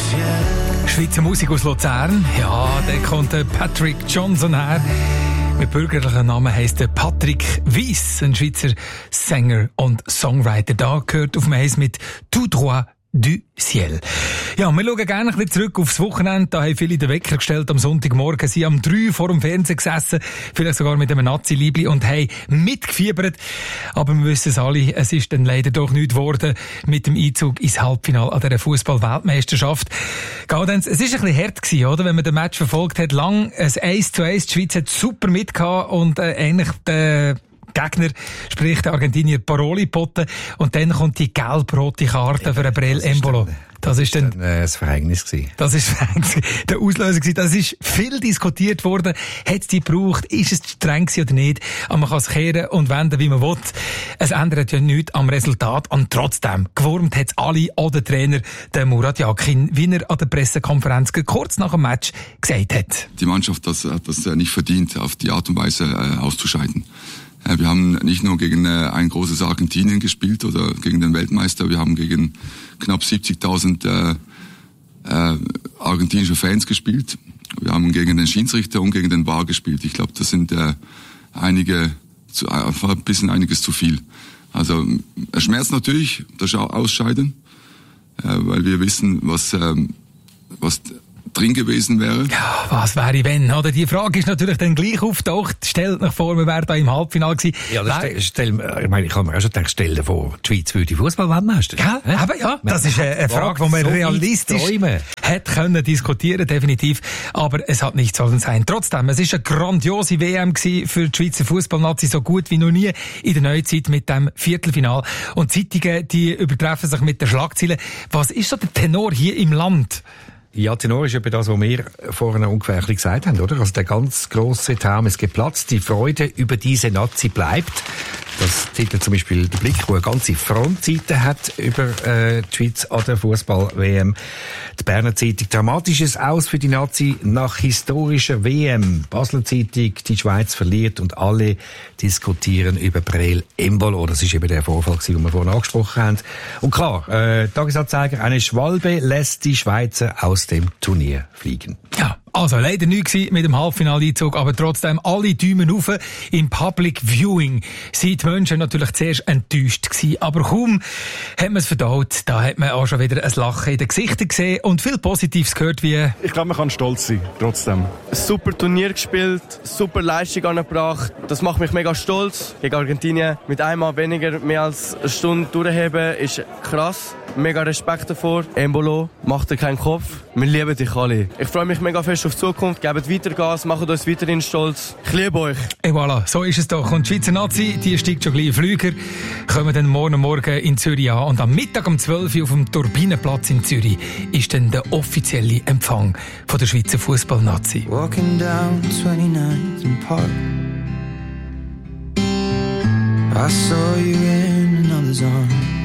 Schweizer Musik aus Luzern. Ja, der kommt Patrick Johnson her. Mit bürgerlichen Namen heisst Patrick Wyss, ein Schweizer Sänger und Songwriter. Da gehört auf dem Eis mit «Tout droit du ciel». Ja, wir schauen gerne ein bisschen zurück aufs Wochenende. Da haben viele den Wecker gestellt am Sonntagmorgen. Sie haben um 3 vor dem Fernsehen gesessen, vielleicht sogar mit einem Nazi-Liebli und haben mitgefiebert. Aber wir wissen es alle, es ist dann leider doch nichts geworden mit dem Einzug ins Halbfinale an dieser Fußball-Weltmeisterschaft. Gaudenz, es ist ein bisschen hart gewesen, oder? Wenn man den Match verfolgt hat, lang ein 1:1. Die Schweiz hat super mitgehabt und eigentlich Gegner, sprich der Argentinier, Paroli geboten. Und dann kommt die gelb-rote Karte für Breel Embolo. Das ist dann das Verhängnis gewesen. Das ist der Auslöser gewesen. Das ist viel diskutiert worden. Hat es die gebraucht? Ist es streng gewesen oder nicht? Aber man kann es kehren und wenden, wie man will. Es ändert ja nichts am Resultat. Und trotzdem, gewurmt hat es alle, auch der Trainer, der Murat Yakin, wie er an der Pressekonferenz kurz nach dem Match gesagt hat. Die Mannschaft hat das nicht verdient, auf die Art und Weise auszuscheiden. Wir haben nicht nur gegen ein großes Argentinien gespielt oder gegen den Weltmeister, wir haben gegen knapp 70.000 argentinische Fans gespielt. Wir haben gegen den Schiedsrichter und gegen den VAR gespielt. Ich glaube, das sind einiges zu viel. Also es schmerzt natürlich, das Ausscheiden, weil wir wissen, was drin gewesen wäre. Ja, was wäre wenn, oder? Die Frage ist natürlich dann gleich auftaucht. Stellt euch vor, wir wären da im Halbfinale gewesen. Ja, ich kann mir auch schon denken, stell dir vor, die Schweiz würde Fußball-Weltmeister. Ja, aber ja, das ist eine Frage, die man so realistisch hätte können diskutieren, definitiv. Aber es hat nicht sollen sein. Trotzdem, es ist eine grandiose WM gewesen für die Schweizer Fußballnazi, so gut wie noch nie in der Neuzeit mit dem Viertelfinal. Und die Zeitungen, die übertreffen sich mit den Schlagzeilen. Was ist so der Tenor hier im Land? Ja, Tenor ist eben das, was wir vorhin ungefähr ein bisschen gesagt haben, oder? Also der ganz grosse Traum ist geplatzt, die Freude über diese Nazi bleibt. Das titelt zum Beispiel der Blick, wo eine ganze Frontseite hat über die Schweiz an der Fußball-WM. Die Berner Zeitung, dramatisches Aus für die Nazi nach historischer WM. Basler Zeitung, die Schweiz verliert und alle diskutieren über Breel Embolo. Das ist eben der Vorfall, den wir vorhin angesprochen haben. Und klar, Tagesanzeiger, eine Schwalbe lässt die Schweizer aus dem Turnier fliegen. Ja, also leider nichts mit dem Halbfinaleinzug, aber trotzdem alle Daumen rauf. Im Public Viewing sind die Menschen natürlich zuerst enttäuscht gewesen, aber kaum hat man es verdaut, da hat man auch schon wieder ein Lachen in den Gesichtern gesehen und viel Positives gehört wie... Ich glaube, man kann stolz sein, trotzdem. Ein super Turnier gespielt, super Leistung angebracht, das macht mich mega stolz. Gegen Argentinien mit einmal weniger mehr als eine Stunde durchheben ist krass. Mega Respekt davor. Embolo, macht dir keinen Kopf. Wir lieben dich alle. Ich freue mich mega fest auf die Zukunft. Gebt weiter Gas, macht uns weiterhin stolz. Ich liebe euch. Et voilà, so ist es doch. Und die Schweizer Nazi, die steigt schon gleich in Flüger, kommen dann morgen in Zürich an. Und am Mittag um 12 Uhr auf dem Turbinenplatz in Zürich ist dann der offizielle Empfang von der Schweizer Fußball-Nazi. Walking down 29th and Park, I saw you in another's arms.